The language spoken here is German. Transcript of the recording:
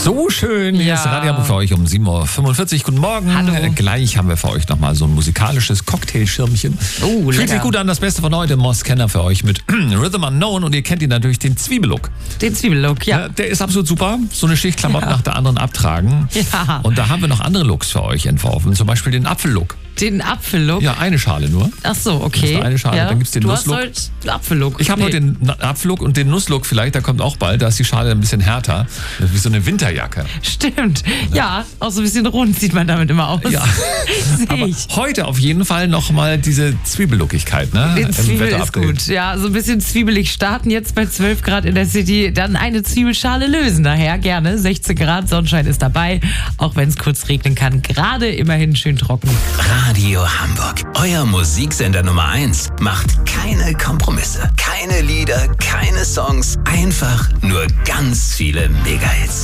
So schön, hier ist Radio für euch um 7.45 Uhr. Guten Morgen. Hallo. Gleich haben wir für euch nochmal so ein musikalisches Cocktailschirmchen. Oh, Fühlt sich gut an, das Beste von heute. Moss Kenner für euch mit Rhythm Unknown und ihr kennt ihn natürlich, den Zwiebellook. Den Zwiebellook, ja. Der ist absolut super. So eine Schicht Klamotten nach der anderen abtragen. Ja. Und da haben wir noch andere Looks für euch entworfen. Zum Beispiel den Apfellook. Den Apfellook? Ja, eine Schale nur. Ach so, okay. Das ist eine Schale. Ja. Dann gibt's den du Nusslook. hast heute den Apfellook. Ich habe heute den Apfellook und den Nusslook vielleicht, der kommt auch bald. Da ist die Schale ein bisschen härter. Das ist wie so eine Winterjacke. Stimmt. Ja, auch so ein bisschen rund sieht man damit immer aus. Ja. Sehe Aber ich. heute auf jeden Fall nochmal diese Zwiebellookigkeit, ne? Den Zwiebel ist Wetterupdate. gut. Ja, so ein bisschen zwiebelig starten jetzt bei 12 Grad in der City. Dann eine Zwiebelschale lösen nachher, gerne. 16 Grad, Sonnenschein ist dabei. Auch wenn es kurz regnen kann. Gerade immerhin schön trocken. Radio Hamburg, euer Musiksender Nummer 1, macht keine Kompromisse, keine Lieder, keine Songs, einfach nur ganz viele Megahits.